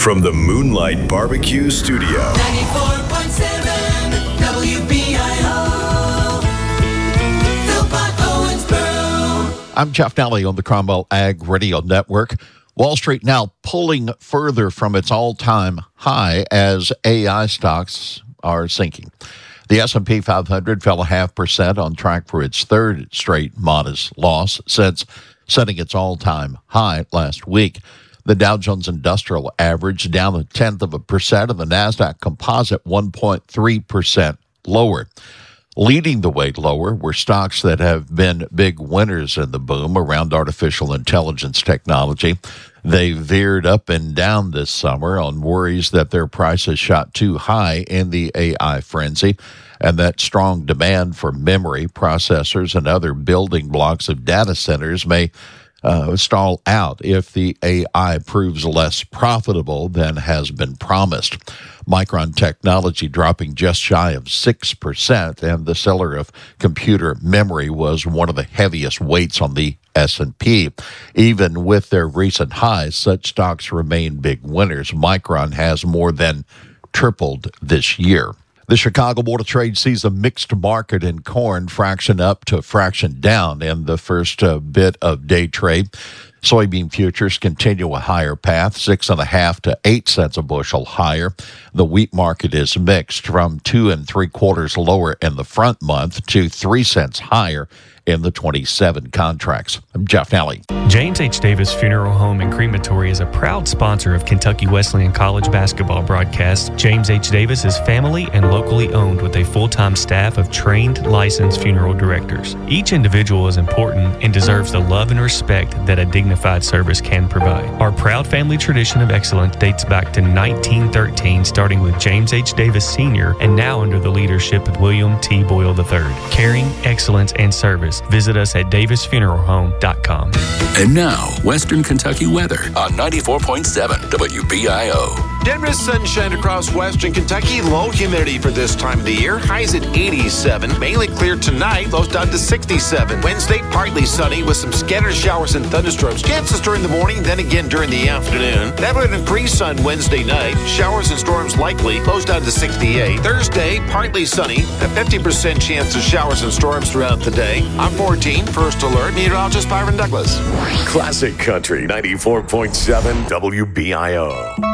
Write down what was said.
From the Moonlight Barbecue Studio. 94.7 WBIO. Philpott Owensboro. I'm Jeff Nally on the Cromwell Ag Radio Network. Wall Street now pulling further from its all-time high as AI stocks are sinking. The S&P 500 fell 0.5% on track for its third straight modest loss since setting its all-time high last week. The Dow Jones Industrial Average down 0.1%, and the NASDAQ Composite 1.3% lower. Leading the way lower were stocks that have been big winners in the boom around artificial intelligence technology. They veered up and down this summer on worries that their prices shot too high in the AI frenzy, and that strong demand for memory, processors, and other building blocks of data centers may stall out if the AI proves less profitable than has been promised. Micron Technology dropping just shy of 6%, and the seller of computer memory was one of the heaviest weights on the S&P. Even with their recent highs, such stocks remain big winners. Micron has more than tripled this year. The Chicago Board of Trade sees a mixed market in corn, fraction up to fraction down in the first bit of day trade. Soybean futures continue a higher path, 6.5 to 8 cents a bushel higher. The wheat market is mixed, from 2 3/4 lower in the front month to 3 cents higher in the 27 contracts. I'm Jeff Nally. James H. Davis Funeral Home and Crematory is a proud sponsor of Kentucky Wesleyan College basketball broadcasts. James H. Davis is family and locally owned with a full-time staff of trained, licensed funeral directors. Each individual is important and deserves the love and respect that a dignified service can provide. Our proud family tradition of excellence dates back to 1913, starting with James H. Davis Sr. and now under the leadership of William T. Boyle III. Caring, excellence, and service. Visit us at davisfuneralhome.com. And now, Western Kentucky weather on 94.7 WBIO. Generous sunshine across Western Kentucky. Low humidity for this time of the year. Highs at 87. Mainly clear tonight. Lows down to 67. Wednesday, partly sunny with some scattered showers and thunderstorms. Chances during the morning, then again during the afternoon. That would increase on Wednesday night. Showers and storms likely. Lows down to 68. Thursday, partly sunny. A 50% chance of showers and storms throughout the day. On 14, first alert. Meteorologist Byron Douglas. Classic Country 94.7 WBIO.